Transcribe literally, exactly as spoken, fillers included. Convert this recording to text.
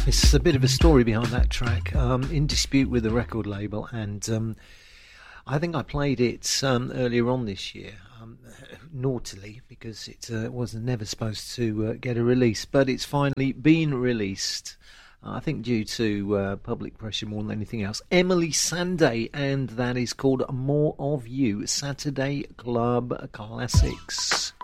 It's a bit of a story behind that track. Um, in dispute with the record label, and um, I think I played it um, earlier on this year, um, naughtily, because it uh, was never supposed to uh, get a release, but it's finally been released. uh, I think due to uh, public pressure more than anything else. Emeli Sandé, and that is called More of You, Saturday Club Classics.